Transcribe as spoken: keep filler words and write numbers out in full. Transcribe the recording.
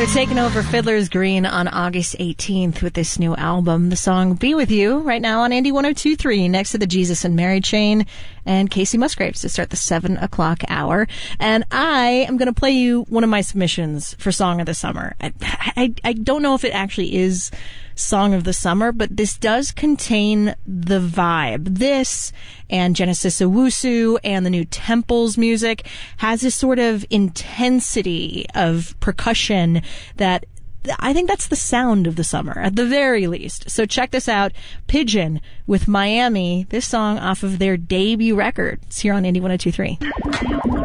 They're taking over Fiddler's Green on August eighteenth with this new album. The song Be With You right now on Andy one oh two point three next to the Jesus and Mary chain and Casey Musgraves to start the seven o'clock hour. And I am going to play you one of my submissions for Song of the Summer. I, I, I don't know if it actually is Song of the Summer, but this does contain the vibe. This and Genesis Owusu and the new Temples music has this sort of intensity of percussion that I think that's the sound of the summer, at the very least. So check this out. Pigeon with Miami, this song off of their debut record. It's here on Andy one oh two point three.